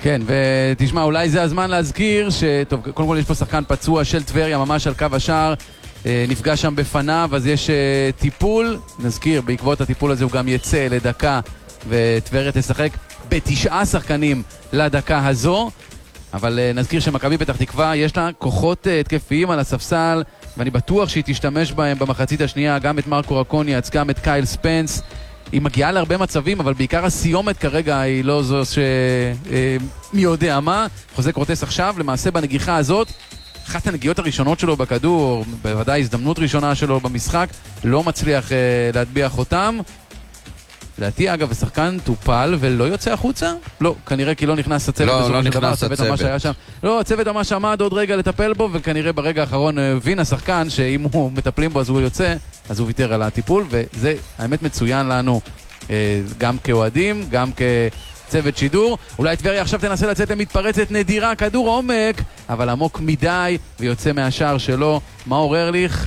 כן, ותשמע, אולי זה הזמן להזכיר שטוב, קודם כל יש פה שחקן פצוע של טבריה ממש על קו השער, נפגע שם בפניו, אז יש טיפול, נזכיר, בעקבות הטיפול הזה הוא גם יצא לדקה, וטבריה תשחק ב9 שחקנים לדקה הזו, אבל נזכיר שמכבי פתח תקווה יש לה כוחות התקפיים על הספסל, ואני בטוח שהיא תשתמש בהם במחצית השנייה, גם את מרקו רקוניאץ, גם את קייל ספנס. היא מגיעה להרבה מצבים, אבל בעיקר הסיומת כרגע היא לא זו מי יודע מה. חוזה קורטס עכשיו, למעשה בנגיחה הזאת, אחת הנגיעות הראשונות שלו בכדור, בוודאי הזדמנות ראשונה שלו במשחק, לא מצליח להטביע חותם. לדעתי, אגב, השחקן טופל ולא יוצא החוצה? לא, כנראה כי לא נכנס הצוות. לא נכנס הצוות. לא, הצוות ממש עמד עוד רגע לטפל בו, וכנראה ברגע האחרון הבין השחקן שאם הוא מטפלים בו אז הוא יוצא, אז הוא ויתר על הטיפול, וזה האמת מצוין לנו, גם כאוהדים, גם כצוות שידור. אולי טבריה עכשיו תנסה לצאת למתפרצת נדירה, כדור עומק, אבל עמוק מדי, ויוצא מהשער שלו. מאור ארליך,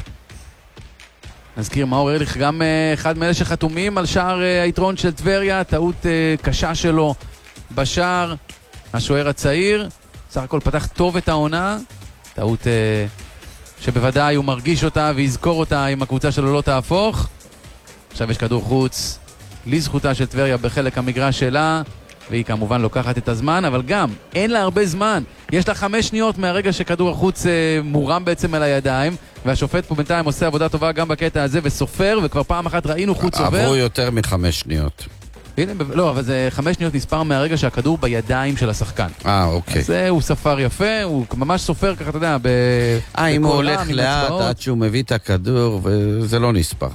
נזכיר, מאור ארליך גם אחד מאלה שחתומים על שער היתרון של טבריה, טעות קשה שלו בשער, השוער הצעיר, סך הכל פתח טוב את העונה, טעות שבוודאי הוא מרגיש אותה ויזכור אותה אם הקבוצה שלו לא תהפוך. עכשיו יש כדור חוץ לזכותה של טבריה בחלק המגרש שלה, והיא כמובן לוקחת את הזמן, אבל גם אין לה הרבה זמן, יש לה 5 שניות מהרגע שכדור החוץ מורם בעצם אל הידיים, והשופט פה בינתיים עושה עבודה טובה גם בקטע הזה וסופר, וכבר פעם אחת ראינו חוץ עובר. עברו יותר מ5 שניות. הנה, לא, אבל זה 5 שניות נספר מהרגע שהכדור בידיים של השחקן. אוקיי. אז הוא ספר יפה, הוא ממש סופר ככה, אתה יודע, אם הוא הולך לאט עד שהוא מביא את הכדור, וזה לא נספר.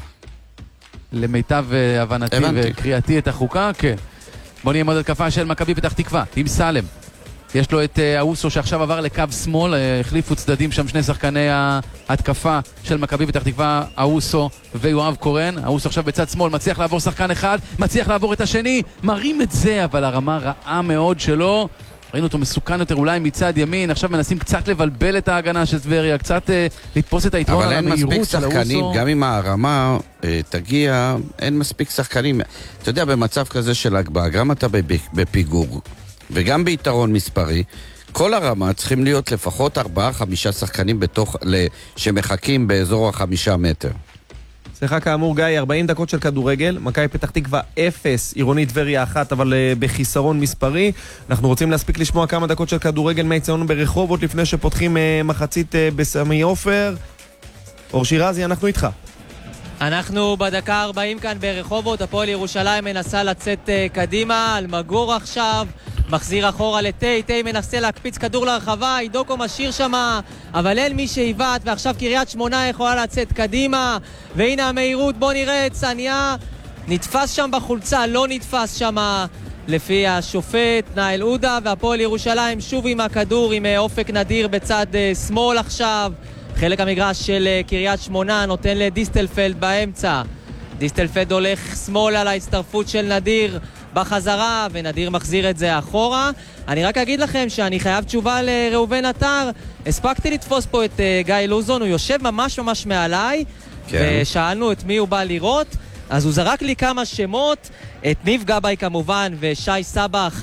למיטב הבנתי וקריאתי את החוקה, כן. בוא נהיה מאוד התקפה של מכבי פתח תקווה, עם סלם. יש לו את אוסו שעכשיו עבר לקו שמאל, החליפו צדדים שם שני שחקני ההתקפה של מכבי פתח תקווה, אוסו ויואב קורן. אוסו עכשיו בצד שמאל, מצליח לעבור שחקן אחד, מצליח לעבור את השני, מרים את זה, אבל הרמה רעה מאוד שלו. ראינו אותו מסוכן יותר אולי מצד ימין, עכשיו מנסים קצת לבלבל את ההגנה של טבריה, קצת לתפוס את היתרון על המהירות של אוסו. אבל אין מספיק שחקנים, גם אם הרמה תגיע, אין מספיק שחקנים. אתה יודע, במצב כזה של הגבהה, גם אתה בפיגור, וגם ביתרון מספרי, כל הרמה צריכים להיות לפחות 4-5 שחקנים שמחכים באזור 5 מטר. סליחה, כאמור גיא, 40 דקות של כדורגל, מכבי פתח תקווה 0, עירונית טבריה 1, אבל בחיסרון מספרי. אנחנו רוצים להספיק לשמוע כמה דקות של כדורגל מהאצטדיון ברחובות לפני שפותחים מחצית בסמי עופר. אור שירזי, אנחנו איתך. אנחנו בדקה 40 כאן ברחובות, הפועל ירושלים מנסה לצאת קדימה, על מגור עכשיו, מחזיר אחורה לטי, טי מנסה להקפיץ כדור לרחבה, אידוקו משאיר שמה, אבל אין מי שהיבט, ועכשיו קריית שמונה יכולה לצאת קדימה, והנה המהירות, בוא נראה את סניה, נתפס שם בחולצה, לא נתפס שמה, לפי השופט נאיל עודה, והפועל ירושלים שוב עם הכדור, עם אופק נדיר בצד שמאל עכשיו, חלק המגרש של קריית שמונה נותן לדיסטלפלד באמצע, דיסטלפלד הולך שמאל על ההצטרפות של נדיר בחזרה, ונדיר מחזיר את זה אחורה. אני רק אגיד לכם שאני חייב תשובה לראובן עטר, הספקתי לתפוס פה את גיא לוזון, הוא יושב ממש ממש מעליי, כן. ושאלנו את מי הוא בא לראות, אז הוא זרק לי כמה שמות, את ניב גבאי כמובן ושי סבח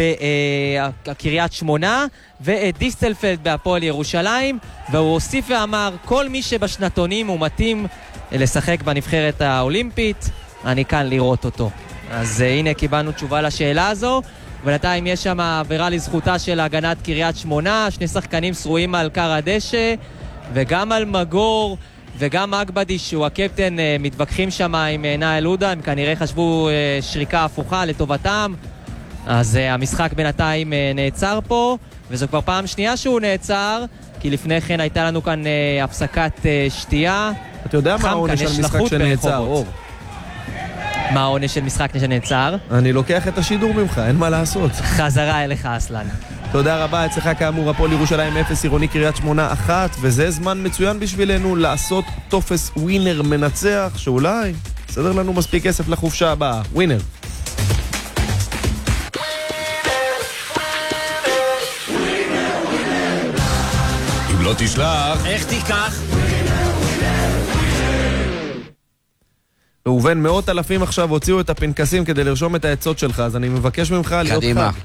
בקריית שמונה, ואת דיסטלפלד בהפועל ירושלים, והוא הוסיף ואמר כל מי שבשנתונים הוא מתאים לשחק בנבחרת האולימפית, אני כאן לראות אותו. אז הנה קיבלנו תשובה לשאלה הזו, ובינתיים יש שם עבירה לזכותה של הגנת קריית שמונה, 2 שחקנים שרועים על קר הדשא, וגם על מגור וגם אגבדי שהוא הקפטן מתווכחים שם עם נאיל עודה, הם כנראה חשבו שריקה הפוכה לטובתם, אז המשחק בינתיים נעצר פה, וזו כבר פעם שנייה שהוא נעצר, כי לפני כן הייתה לנו כאן הפסקת שתייה. אתה יודע מה העונש של משחק שנעצר, אור? מה העונש של משחק שנעצר? אני לוקח את השידור ממך, אין מה לעשות. חזרה אליך אסלן. תודה רבה, אצלך כאמור הפועל ירושלים 0, עירוני קריית שמונה 1, וזה זמן מצוין בשבילנו לעשות טופס ווינר מנצח, שאולי סדר לנו מספיק כסף לחופשה הבאה. ווינר. אם לא תשלח, איך תיקח? ראובן, 100,000 עכשיו הוציאו את הפנקסים כדי לרשום את העצות שלך, אז אני מבקש ממך להיות חד.